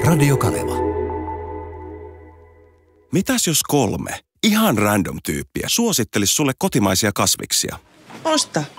Radio Kaleva. Mitäs jos 3 ihan random tyyppiä suosittelis sulle kotimaisia kasviksia? Osta